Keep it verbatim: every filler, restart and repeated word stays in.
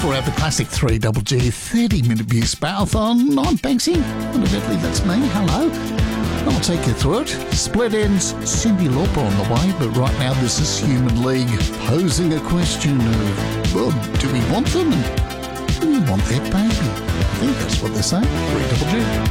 for our the classic three G G thirty-minute abuse battleathon. I'm Banksy, and evidently that's me. Hello. I'll take you through it. Split Ends, Cyndi Lauper on the way, but right now this is Human League posing a question of, well, do we want them and do we want their baby? I think that's what they're saying. three G G.